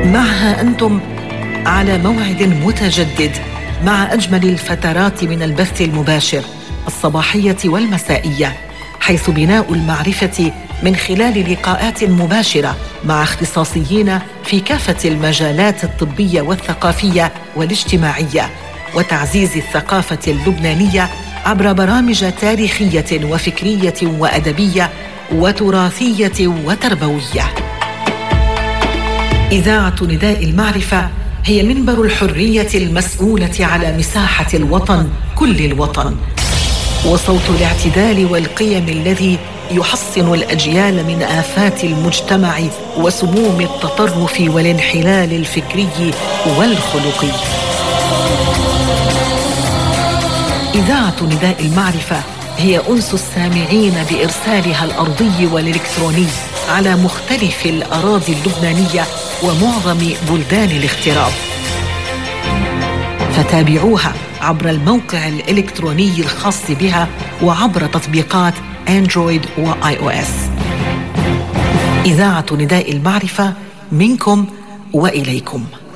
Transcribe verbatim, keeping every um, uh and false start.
معها أنتم على موعد متجدد مع أجمل الفترات من البث المباشر الصباحية والمسائية، حيث بناء المعرفة من خلال لقاءات مباشرة مع اختصاصيين في كافة المجالات الطبية والثقافية والاجتماعية، وتعزيز الثقافة اللبنانية عبر برامج تاريخية وفكرية وأدبية وتراثية وتربوية. إذاعة نداء المعرفة هي منبر الحرية المسؤولة على مساحة الوطن كل الوطن، وصوت الاعتدال والقيم الذي يحصن الأجيال من آفات المجتمع وسموم التطرف والانحلال الفكري والخلقي. إذاعة نداء المعرفة هي أنس السامعين بإرسالها الأرضي والإلكتروني على مختلف الأراضي اللبنانية ومعظم بلدان الاغتراب، فتابعوها عبر الموقع الإلكتروني الخاص بها وعبر تطبيقات أندرويد وآي أو إس. إذاعة نداء المعرفة، منكم وإليكم.